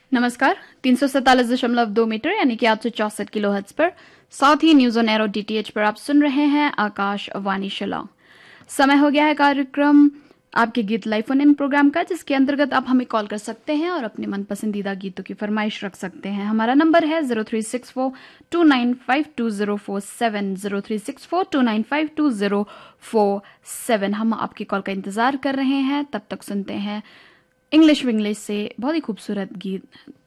नमस्कार। 347.2 मीटर यानी कि 864 किलोहर्ट्ज पर, साथ ही न्यूज ऑन एरो डीटीएच पर आप सुन रहे हैं आकाशवाणी शिलांग। समय हो गया है कार्यक्रम आपके गीत लाइव फोन इन प्रोग्राम का, जिसके अंतर्गत आप हमें कॉल कर सकते हैं और अपने मन पसंदीदा गीतों की फरमाइश रख सकते हैं। हमारा नंबर है 0364295204 0364295204। हम आपकी कॉल का इंतजार कर रहे हैं। तब तक सुनते हैं इंग्लिश विंग्लिश से बहुत ही खूबसूरत गीत